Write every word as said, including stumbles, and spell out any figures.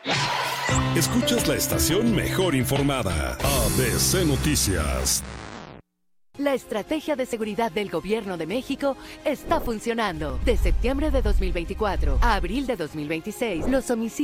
Escuchas la estación mejor informada, A B C Noticias. La estrategia de seguridad del Gobierno de México está funcionando. De septiembre de dos mil veinticuatro a abril de dos mil veintiséis, los homicidios